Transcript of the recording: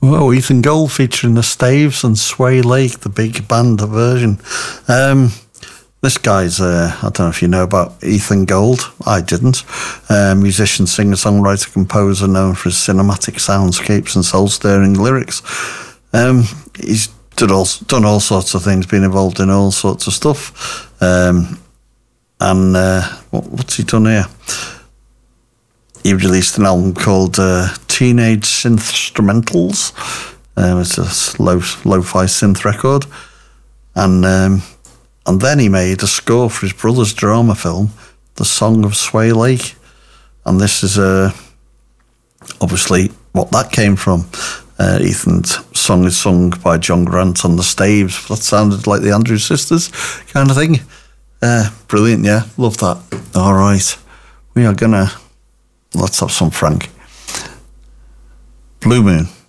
Whoa, Ethan Gold featuring the Staves and Sway Lake, the big band version. This guy's, I don't know if you know about Ethan Gold. I didn't. Musician, singer, songwriter, composer, known for his cinematic soundscapes and soul-stirring lyrics. He's done all sorts of things, been involved in all sorts of stuff. What's he done here? He released an album called Teenage Synthstrumentals. It's a lo-fi synth record. And then he made a score for his brother's drama film, The Song of Sway Lake. And this is obviously what that came from. Ethan's song is sung by John Grant on the Staves. That sounded like the Andrews Sisters kind of thing. Brilliant, yeah. Love that. All right. Let's have some Frank. Blue Moon.